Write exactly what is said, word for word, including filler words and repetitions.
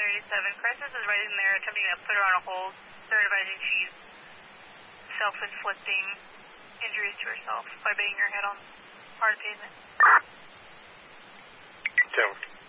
eighty-seven. Crisis is right in there, attempting to put her on a hold. They're advising she's self-inflicting injuries to herself by banging her head on hard pavement. Tower.